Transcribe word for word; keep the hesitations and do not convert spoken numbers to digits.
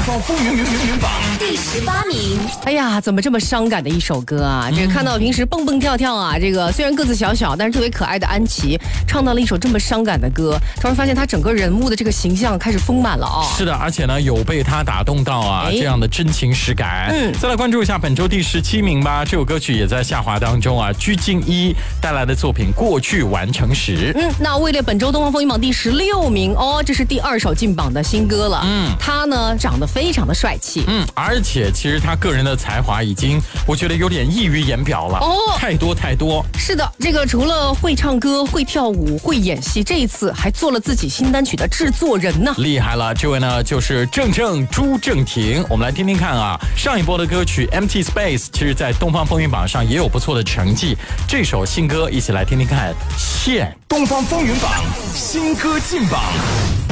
方风云云云云榜第十八名。 哎呀，怎么这么伤感的一首歌啊！这个看到平时蹦蹦跳跳啊，这个虽然个子小小，但是特别可爱的安琪，唱到了一首这么伤感的歌，突然发现她整个人物的这个形象开始丰满了啊、哦！ 是的，而且呢，有被她打动到啊，这样的真情实感。嗯，再来关注一下本周第十七名吧，这首歌曲也在下滑当中啊。鞠婧祎带来的作品《过去完成时》。 嗯，那位列本周东方风云榜第十六名哦，这是第二首进榜的新歌了。嗯，他呢长得非常的帅气。 嗯，而且其实他个人的才华已经，我觉得有点溢于言表了。哦，太多太多。 是的，这个除了会唱歌、会跳舞、会演戏，这一次还做了自己新单曲的制作人呢。 厉害了，这位呢就是郑正朱正廷。我们来听听看啊，上一波的歌曲《Empty Space》其实在东方风云榜上也有不错的成绩。这首新歌一起来听听看。线东方风云榜新歌进榜。